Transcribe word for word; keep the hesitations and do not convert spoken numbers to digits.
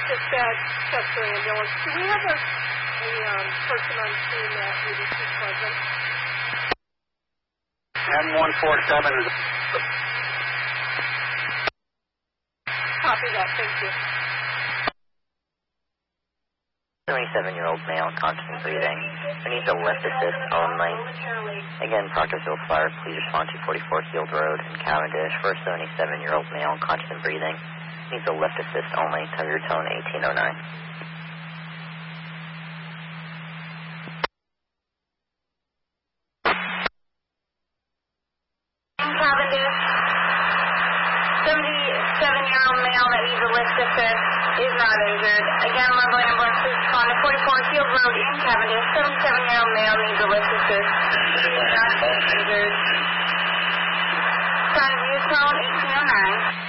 Dispatch, Chester Ambulance. Do we have a, a um, person on scene at eighty-two Pleasant? M one forty-seven is... Copy that, thank you. seventy-seven-year-old male, conscious and breathing. Who needs a lift assist only. Again, Proctorville Fire, please respond to forty-four Heald Road in Cavendish for a seventy-seven-year-old male, conscious and breathing. Needs a lift assist only. Tell your tone eighteen oh nine. In Cavendish, seventy-seven-year-old male that needs a lift assist is not injured. Again, mobile ambulance is on to forty-four Heald Road in Cavendish. seventy-seven-year-old male needs a lift assist. He is not injured. Trying to view tone eighteen oh nine.